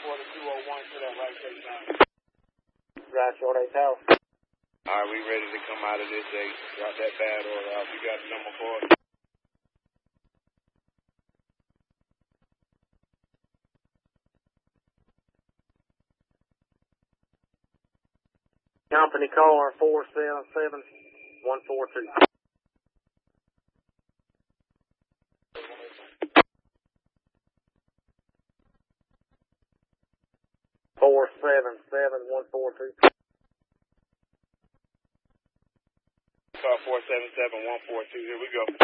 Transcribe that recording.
for the 201 to that right face down. Right, short 8 tower. All right, we ready to come out of this 8. Drop that bad order off. You got the number 4. Company car 477142. Car 477142. Here we go.